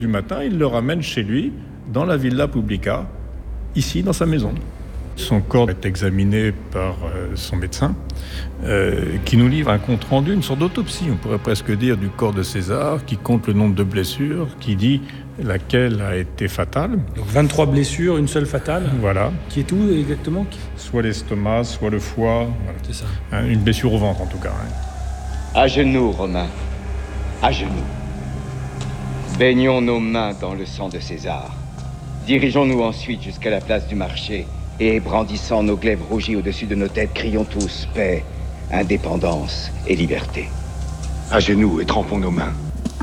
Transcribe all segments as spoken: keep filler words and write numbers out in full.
Du matin, il le ramène chez lui, dans la Villa Publica, ici, dans sa maison. Son corps est examiné par euh, son médecin, euh, qui nous livre un compte-rendu, une sorte d'autopsie, on pourrait presque dire, du corps de César, qui compte le nombre de blessures, qui dit laquelle a été fatale. Donc vingt-trois blessures, une seule fatale. Voilà. Qui est où exactement? Soit l'estomac, soit le foie. Voilà. C'est ça. Hein, une blessure au ventre, en tout cas. Hein. À genoux, Romains. À genoux. Baignons nos mains dans le sang de César. Dirigeons-nous ensuite jusqu'à la place du marché et, brandissant nos glaives rougies au-dessus de nos têtes, crions tous paix, indépendance et liberté. À genoux et trempons nos mains.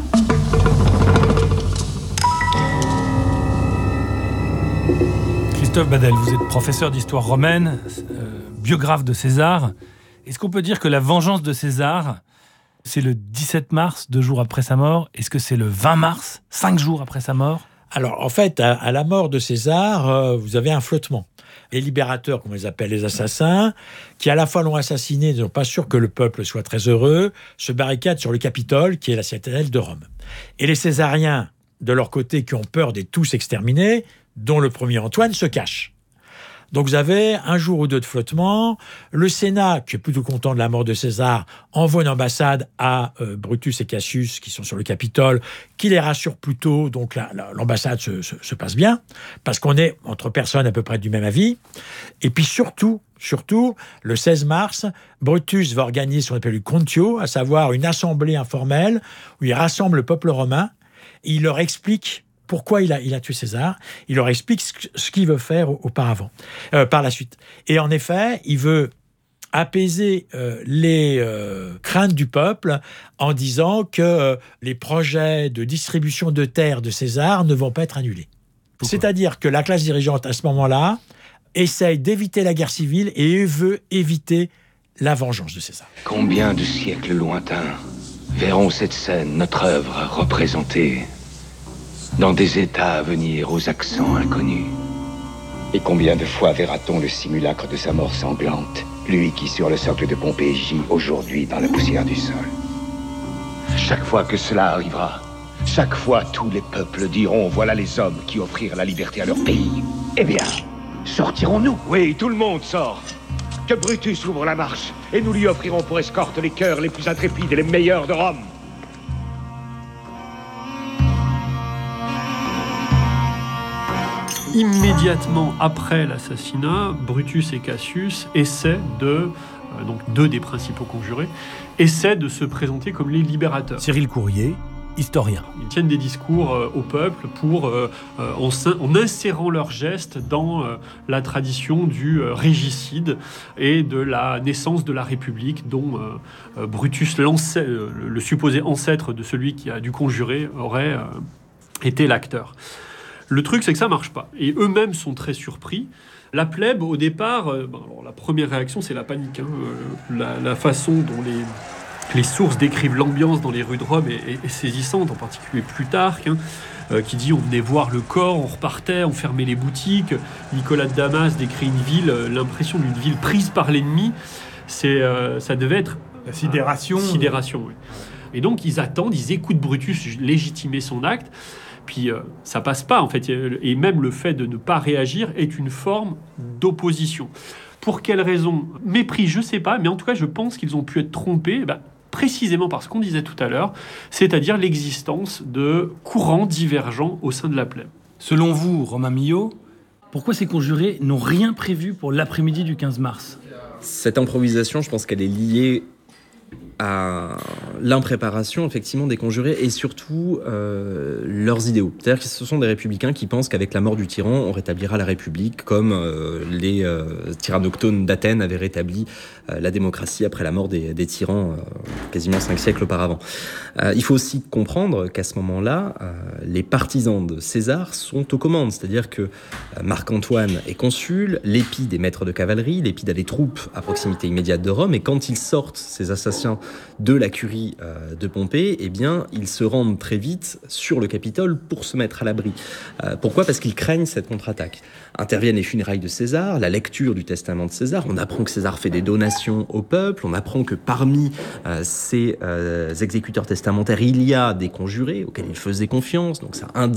Christophe Badel, vous êtes professeur d'histoire romaine, euh, biographe de César. Est-ce qu'on peut dire que la vengeance de César, c'est le dix-sept mars, deux jours après sa mort? Est-ce que c'est le vingt mars, cinq jours après sa mort? Alors, en fait, à, à la mort de César, euh, vous avez un flottement. Les libérateurs, comme on les appelle, les assassins, qui à la fois l'ont assassiné, ne sont pas sûrs que le peuple soit très heureux, se barricadent sur le Capitole, qui est la citadelle de Rome. Et les Césariens, de leur côté, qui ont peur d'être tous exterminés, dont le premier Antoine, se cachent. Donc vous avez un jour ou deux de flottement. Le Sénat, qui est plutôt content de la mort de César, envoie une ambassade à euh, Brutus et Cassius, qui sont sur le Capitole, qui les rassure plutôt. Donc la, la, l'ambassade se, se, se passe bien, parce qu'on est entre personnes à peu près du même avis. Et puis surtout, surtout, le seize mars, Brutus va organiser ce qu'on appelle le Contio, à savoir une assemblée informelle, où il rassemble le peuple romain, et il leur explique pourquoi il a, il a tué César. Il leur explique ce, ce qu'il veut faire auparavant, euh, par la suite. Et en effet, il veut apaiser euh, les euh, craintes du peuple en disant que euh, les projets de distribution de terres de César ne vont pas être annulés. Pourquoi? C'est-à-dire que la classe dirigeante, à ce moment-là, essaye d'éviter la guerre civile et veut éviter la vengeance de César. Combien de siècles lointains verront cette scène, notre œuvre, représentée dans des états à venir aux accents inconnus? Et combien de fois verra-t-on le simulacre de sa mort sanglante, lui qui sur le socle de Pompée gît aujourd'hui dans la poussière du sol? Chaque fois que cela arrivera, chaque fois tous les peuples diront: voilà les hommes qui offrirent la liberté à leur pays. Eh bien, sortirons-nous? Oui, tout le monde sort. Que Brutus ouvre la marche, et nous lui offrirons pour escorte les cœurs les plus intrépides et les meilleurs de Rome. Immédiatement après l'assassinat, Brutus et Cassius essaient de, euh, donc deux des principaux conjurés, essaient de se présenter comme les libérateurs. Cyril Courrier, historien. Ils tiennent des discours euh, au peuple pour, euh, euh, en, en insérant leurs gestes dans euh, la tradition du euh, régicide et de la naissance de la République, dont euh, euh, Brutus, le, le supposé ancêtre de celui qui a dû conjurer, aurait euh, été l'acteur. Le truc, c'est que ça marche pas. Et eux-mêmes sont très surpris. La plèbe, au départ, euh, ben, alors, la première réaction, c'est la panique. Hein. Euh, la, la façon dont les, les sources décrivent l'ambiance dans les rues de Rome est, est, est saisissante, en particulier Plutarque, hein, euh, qui dit on venait voir le corps, on repartait, on fermait les boutiques. Nicolas de Damas décrit une ville, euh, l'impression d'une ville prise par l'ennemi. C'est, euh, ça devait être... La sidération. Euh, sidération, oui. Et donc, ils attendent, ils écoutent Brutus légitimer son acte. Puis euh, ça passe pas, en fait. Et même le fait de ne pas réagir est une forme d'opposition. Pour quelle raison? Mépris, je sais pas, mais en tout cas, je pense qu'ils ont pu être trompés, bah, précisément par ce qu'on disait tout à l'heure, c'est-à-dire l'existence de courants divergents au sein de la plèbe. Selon vous, Romain Millot, pourquoi ces conjurés n'ont rien prévu pour l'après-midi du quinze mars? Cette improvisation, je pense qu'elle est liée à l'impréparation effectivement des conjurés et surtout euh, leurs idéaux. C'est-à-dire que ce sont des républicains qui pensent qu'avec la mort du tyran, on rétablira la République comme euh, les euh, tyrannoctones d'Athènes avaient rétabli euh, la démocratie après la mort des, des tyrans euh, quasiment cinq siècles auparavant. Euh, il faut aussi comprendre qu'à ce moment-là, euh, les partisans de César sont aux commandes. C'est-à-dire que euh, Marc-Antoine est consul, Lépide est maître de cavalerie, Lépide a des troupes à proximité immédiate de Rome, et quand ils sortent, ces assassins, de la curie euh, de Pompée, eh bien, ils se rendent très vite sur le Capitole pour se mettre à l'abri. Euh, pourquoi ? Parce qu'ils craignent cette contre-attaque. Interviennent les funérailles de César, la lecture du testament de César. On apprend que César fait des donations au peuple. On apprend que parmi euh, ces euh, exécuteurs testamentaires, il y a des conjurés auxquels il faisait confiance. Donc ça indique